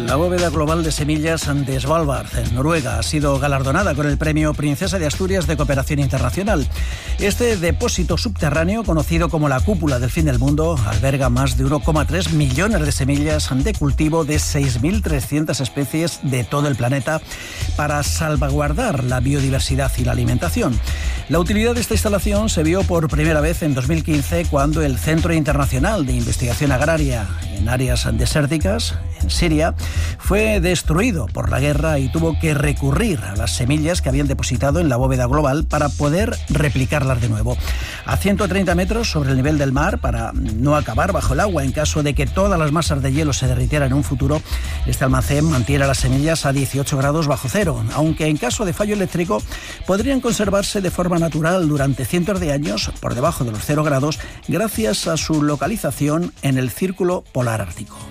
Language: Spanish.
La bóveda global de semillas de Svalbard, en Noruega, ha sido galardonada con el premio Princesa de Asturias de Cooperación Internacional. Este depósito subterráneo, conocido como la cúpula del fin del mundo, alberga más de 1,3 millones de semillas de cultivo de 6.300 especies de todo el planeta para salvaguardar la biodiversidad y la alimentación. La utilidad de esta instalación se vio por primera vez en 2015 cuando el Centro Internacional de Investigación Agraria en áreas desérticas, en Siria, fue destruido por la guerra y tuvo que recurrir a las semillas que habían depositado en la bóveda global para poder replicarlas de nuevo. A 130 metros sobre el nivel del mar, para no acabar bajo el agua en caso de que todas las masas de hielo se derritieran en un futuro, este almacén mantiene las semillas a 18 grados bajo cero, aunque en caso de fallo eléctrico podrían conservarse de forma natural durante cientos de años por debajo de los 0 grados gracias a su localización en el Círculo Polar Ártico.